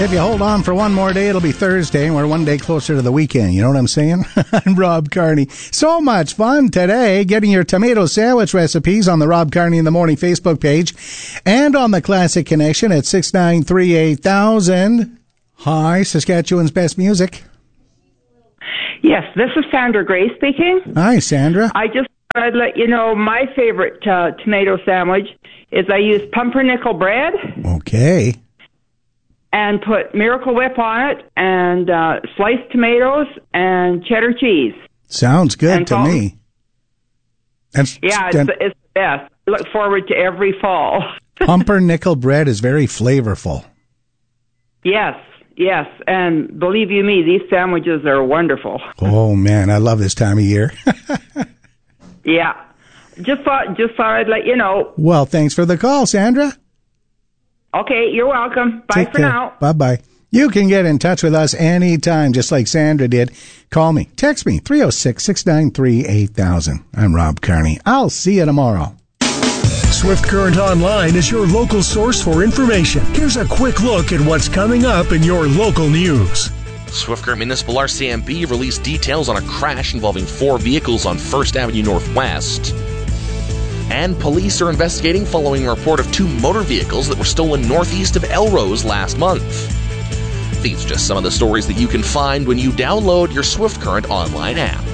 If you hold on for one more day, it'll be Thursday, and we're one day closer to the weekend. You know what I'm saying? I'm Rob Carney. So much fun today getting your tomato sandwich recipes on the Rob Carney in the Morning Facebook page and on the Classic Connection at 693-8000. Hi, Saskatchewan's best music. Yes, this is Sandra Gray speaking. Hi, Sandra. I'd let you know my favorite tomato sandwich is I use pumpernickel bread. Okay. And put Miracle Whip on it, and sliced tomatoes, and cheddar cheese. Sounds good to me. It's the best. I look forward to every fall. Pumpernickel bread is very flavorful. Yes, and believe you me, these sandwiches are wonderful. Oh, man, I love this time of year. Yeah. Just thought I'd let you know. Well, thanks for the call, Sandra. Okay, you're welcome. Bye for now. Bye-bye. You can get in touch with us anytime, just like Sandra did. Call me. Text me, 306-693-8000. I'm Rob Carney. I'll see you tomorrow. Swift Current Online is your local source for information. Here's a quick look at what's coming up in your local news. Swift Current Municipal RCMP released details on a crash involving 4 vehicles on 1st Avenue Northwest. And police are investigating following a report of 2 motor vehicles that were stolen northeast of Elrose last month. These are just some of the stories that you can find when you download your Swift Current online app.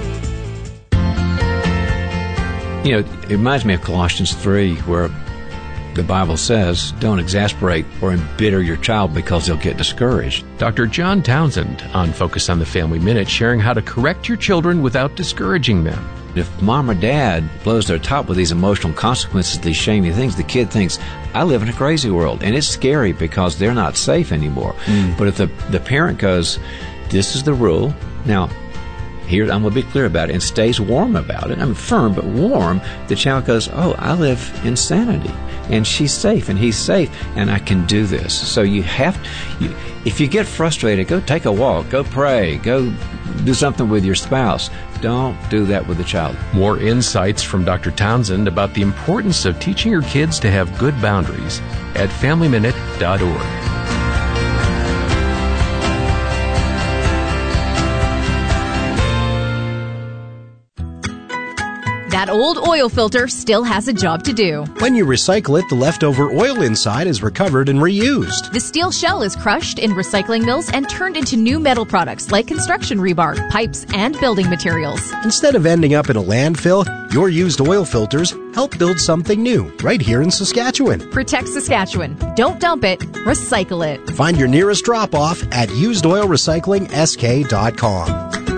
You know, it reminds me of Colossians 3, where the Bible says, don't exasperate or embitter your child because they'll get discouraged. Dr. John Townsend on Focus on the Family Minute, sharing how to correct your children without discouraging them. If mom or dad blows their top with these emotional consequences, these shamey things, the kid thinks, I live in a crazy world. And it's scary because they're not safe anymore. But if the parent goes, this is the rule. Now, here, I'm going to be clear about it, and stays warm about it. I'm firm, but warm. The child goes, oh, I live in sanity, and she's safe, and he's safe, and I can do this. So if you get frustrated, go take a walk, go pray, go do something with your spouse. Don't do that with the child. More insights from Dr. Townsend about the importance of teaching your kids to have good boundaries at FamilyMinute.org. That old oil filter still has a job to do. When you recycle it, the leftover oil inside is recovered and reused. The steel shell is crushed in recycling mills and turned into new metal products like construction rebar, pipes, and building materials. Instead of ending up in a landfill, your used oil filters help build something new right here in Saskatchewan. Protect Saskatchewan. Don't dump it. Recycle it. Find your nearest drop-off at usedoilrecyclingsk.com.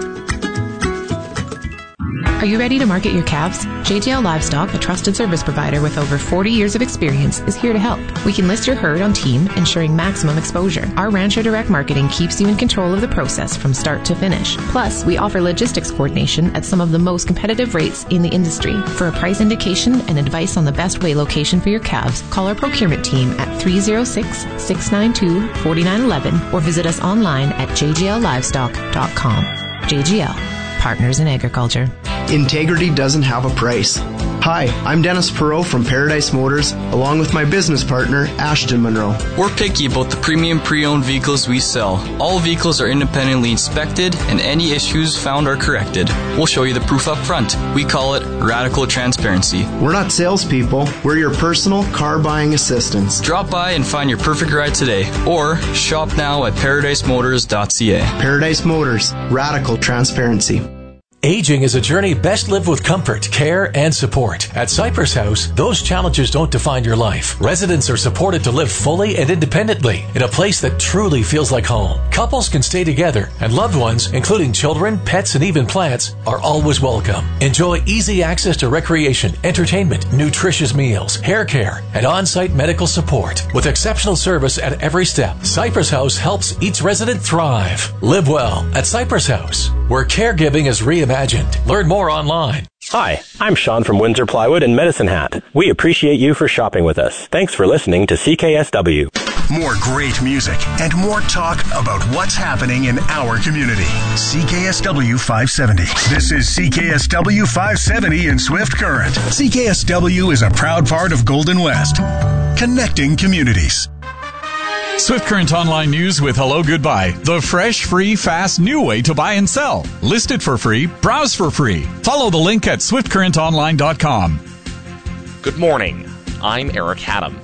Are you ready to market your calves? JGL Livestock, a trusted service provider with over 40 years of experience, is here to help. We can list your herd on team, ensuring maximum exposure. Our Rancher Direct Marketing keeps you in control of the process from start to finish. Plus, we offer logistics coordination at some of the most competitive rates in the industry. For a price indication and advice on the best weigh location for your calves, call our procurement team at 306-692-4911 or visit us online at jgllivestock.com. JGL, Partners in Agriculture. Integrity doesn't have a price. Hi, I'm Dennis Perot from Paradise Motors, along with my business partner, Ashton Monroe. We're picky about the premium pre-owned vehicles we sell. All vehicles are independently inspected, and any issues found are corrected. We'll show you the proof up front. We call it radical transparency. We're not salespeople. We're your personal car buying assistants. Drop by and find your perfect ride today, or shop now at ParadiseMotors.ca. Paradise Motors, radical transparency. Aging is a journey best lived with comfort, care, and support. At Cypress House, those challenges don't define your life. Residents are supported to live fully and independently in a place that truly feels like home. Couples can stay together, and loved ones, including children, pets, and even plants, are always welcome. Enjoy easy access to recreation, entertainment, nutritious meals, hair care, and on-site medical support. With exceptional service at every step, Cypress House helps each resident thrive. Live well at Cypress House, where caregiving is reimagined. Learn more online. Hi, I'm Sean from Windsor Plywood in Medicine Hat. We appreciate you for shopping with us. Thanks for listening to CKSW. More great music and more talk about what's happening in our community. CKSW 570. This is CKSW 570 in Swift Current. CKSW is a proud part of Golden West, connecting communities. Swift Current Online News with Hello Goodbye. The fresh, free, fast, new way to buy and sell. List it for free. Browse for free. Follow the link at swiftcurrentonline.com. Good morning. I'm Eric Haddam.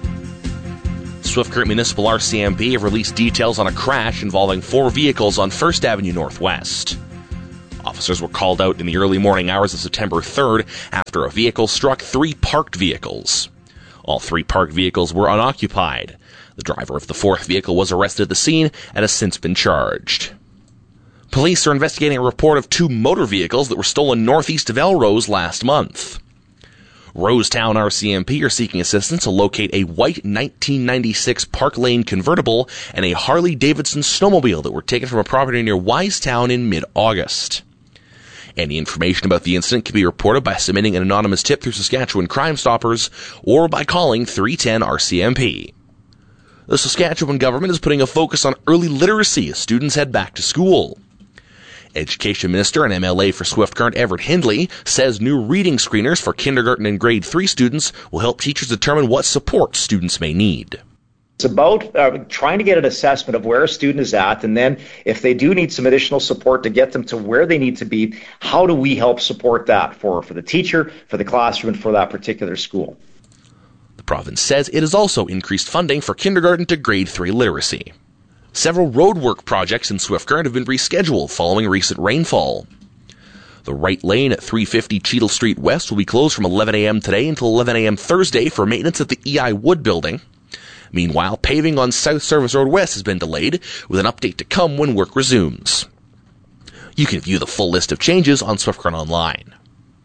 Swift Current Municipal RCMP have released details on a crash involving 4 vehicles on 1st Avenue Northwest. Officers were called out in the early morning hours of September 3rd after a vehicle struck 3 parked vehicles. All 3 parked vehicles were unoccupied. The driver of the 4th vehicle was arrested at the scene and has since been charged. Police are investigating a report of 2 motor vehicles that were stolen northeast of Elrose last month. Rosetown RCMP are seeking assistance to locate a white 1996 Park Lane convertible and a Harley-Davidson snowmobile that were taken from a property near Wisetown in mid-August. Any information about the incident can be reported by submitting an anonymous tip through Saskatchewan Crime Stoppers or by calling 310 RCMP. The Saskatchewan government is putting a focus on early literacy as students head back to school. Education Minister and MLA for Swift Current Everett Hindley says new reading screeners for kindergarten and grade 3 students will help teachers determine what support students may need. It's about trying to get an assessment of where a student is at, and then if they do need some additional support to get them to where they need to be, how do we help support that for the teacher, for the classroom, and for that particular school? The province says it has also increased funding for kindergarten to grade 3 literacy. Several roadwork projects in Swift Current have been rescheduled following recent rainfall. The right lane at 350 Cheadle Street West will be closed from 11 a.m. today until 11 a.m. Thursday for maintenance at the EI Wood building. Meanwhile, paving on South Service Road West has been delayed, with an update to come when work resumes. You can view the full list of changes on Swift Current Online.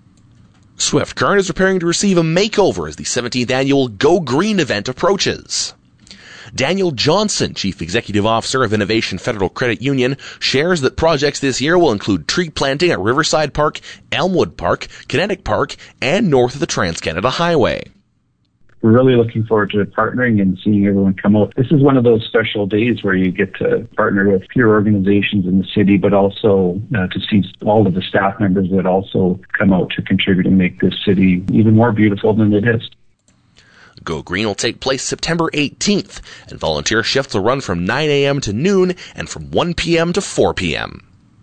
Swift Current is preparing to receive a makeover as the 17th annual Go Green event approaches. Daniel Johnson, Chief Executive Officer of Innovation Federal Credit Union, shares that projects this year will include tree planting at Riverside Park, Elmwood Park, Kinetic Park, and north of the Trans-Canada Highway. We're really looking forward to partnering and seeing everyone come out. This is one of those special days where you get to partner with peer organizations in the city, but also to see all of the staff members that also come out to contribute and make this city even more beautiful than it is. Go Green will take place September 18th, and volunteer shifts will run from 9 a.m. to noon and from 1 p.m. to 4 p.m.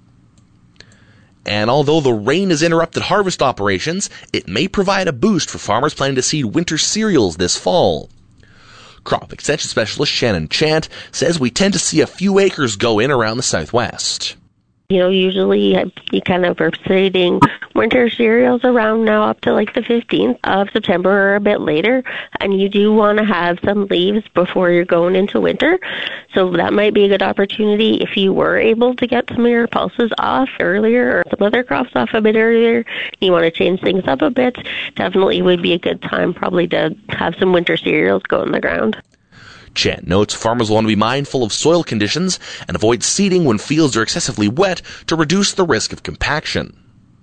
And although the rain has interrupted harvest operations, it may provide a boost for farmers planning to seed winter cereals this fall. Crop Extension Specialist Shannon Chant says we tend to see a few acres go in around the southwest. Usually you kind of are seeding winter cereals around now up to like the 15th of September or a bit later, and you do want to have some leaves before you're going into winter. So that might be a good opportunity if you were able to get some of your pulses off earlier or some other crops off a bit earlier. You want to change things up a bit. Definitely would be a good time probably to have some winter cereals go in the ground. Chant notes farmers will want to be mindful of soil conditions and avoid seeding when fields are excessively wet to reduce the risk of compaction.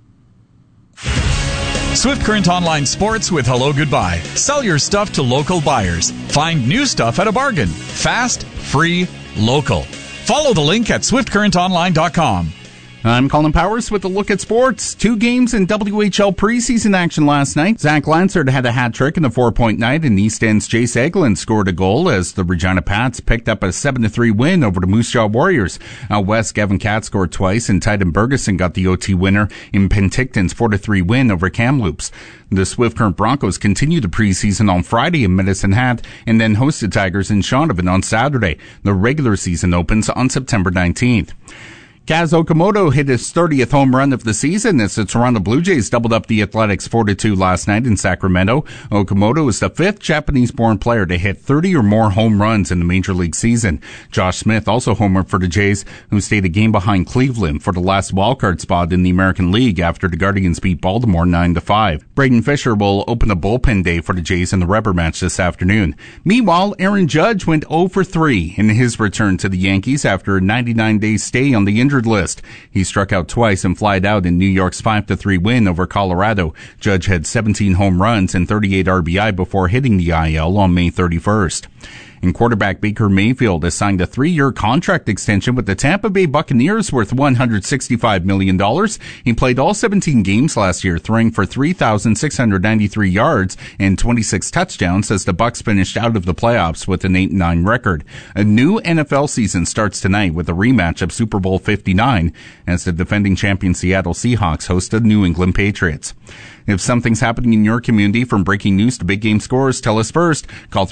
Swift Current Online Sports with Hello Goodbye. Sell your stuff to local buyers. Find new stuff at a bargain. Fast, free, local. Follow the link at swiftcurrentonline.com. I'm Colin Powers with a look at sports. 2 games in WHL preseason action last night. Zach Lansard had a hat trick in the 4-point night, and East End's Jace Eglin scored a goal as the Regina Pats picked up a 7-3 win over the Moose Jaw Warriors. Out west, Gavin Katz scored twice, and Titan Bergeson got the OT winner in Penticton's 4-3 win over Kamloops. The Swift Current Broncos continue the preseason on Friday in Medicine Hat and then host the Tigers in Shaunavon on Saturday. The regular season opens on September 19th. Kaz Okamoto hit his 30th home run of the season as the Toronto Blue Jays doubled up the Athletics 4-2 last night in Sacramento. Okamoto is the 5th Japanese-born player to hit 30 or more home runs in the Major League season. Josh Smith also homered for the Jays, who stayed a game behind Cleveland for the last wildcard spot in the American League after the Guardians beat Baltimore 9-5. Braden Fisher will open a bullpen day for the Jays in the rubber match this afternoon. Meanwhile, Aaron Judge went 0-3 in his return to the Yankees after a 99-day stay on the injury list. He struck out twice and flied out in New York's 5-3 win over Colorado. Judge had 17 home runs and 38 RBI before hitting the IL on May 31st. And quarterback Baker Mayfield has signed a 3-year contract extension with the Tampa Bay Buccaneers worth $165 million. He played all 17 games last year, throwing for 3,693 yards and 26 touchdowns as the Bucs finished out of the playoffs with an 8-9 record. A new NFL season starts tonight with a rematch of Super Bowl 59 as the defending champion Seattle Seahawks host the New England Patriots. If something's happening in your community, from breaking news to big game scores, tell us first. Call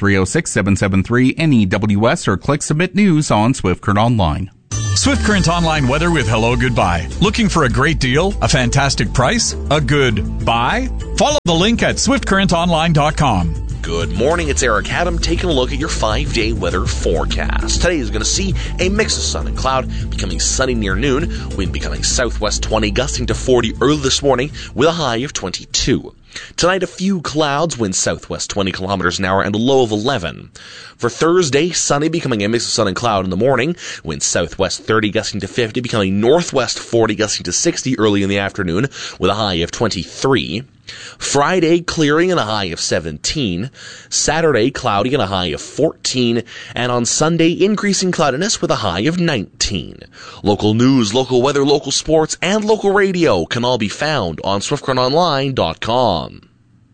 306-773-NEWS or click Submit News on Swift Current Online. Swift Current Online weather with Hello Goodbye. Looking for a great deal? A fantastic price? A good buy? Follow the link at swiftcurrentonline.com. Good morning, it's Eric Adam taking a look at your 5-day weather forecast. Today is going to see a mix of sun and cloud, becoming sunny near noon, wind becoming southwest 20, gusting to 40 early this morning with a high of 22. Tonight, a few clouds, wind southwest 20 kilometers an hour and a low of 11. For Thursday, sunny, becoming a mix of sun and cloud in the morning, wind southwest 30, gusting to 50, becoming northwest 40, gusting to 60 early in the afternoon with a high of 23. Friday, clearing and a high of 17. Saturday, cloudy and a high of 14. And on Sunday, increasing cloudiness with a high of 19. Local news, local weather, local sports, and local radio can all be found on SwiftCurrentOnline.com.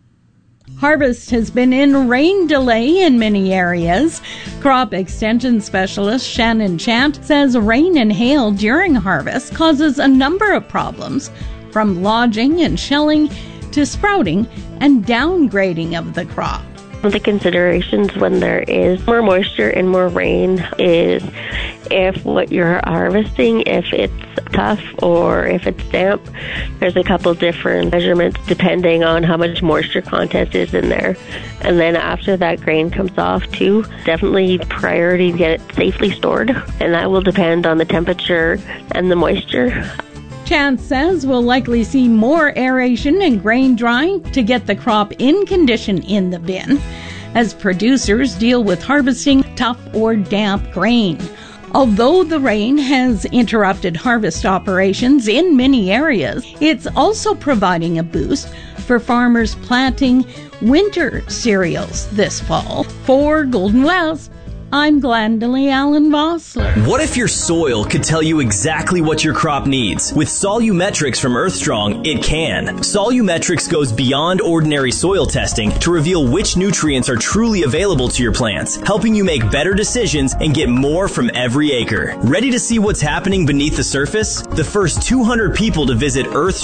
Harvest has been in rain delay in many areas. Crop extension specialist Shannon Chant says rain and hail during harvest causes a number of problems, from lodging and shelling to sprouting and downgrading of the crop. The considerations when there is more moisture and more rain is if what you're harvesting, if it's tough or if it's damp. There's a couple different measurements depending on how much moisture content is in there. And then after that grain comes off too, definitely priority to get it safely stored. And that will depend on the temperature and the moisture. Chance says we'll likely see more aeration and grain drying to get the crop in condition in the bin as producers deal with harvesting tough or damp grain. Although the rain has interrupted harvest operations in many areas, it's also providing a boost for farmers planting winter cereals this fall. For Golden West, I'm Glendalee Allen Vossler. What if your soil could tell you exactly what your crop needs? With Solumetrics from Earthstrong, it can. Solumetrics goes beyond ordinary soil testing to reveal which nutrients are truly available to your plants, helping you make better decisions and get more from every acre. Ready to see what's happening beneath the surface? The first 200 people to visit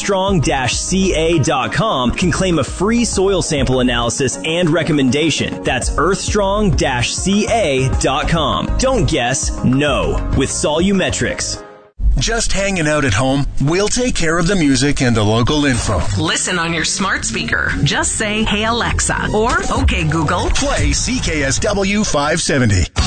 earthstrong-ca.com can claim a free soil sample analysis and recommendation. That's earthstrong-ca.com. Don't guess, know with Solumetrics. Just hanging out at home? We'll take care of the music and the local info. Listen on your smart speaker. Just say, "Hey Alexa," or "Okay Google." Play CKSW 570.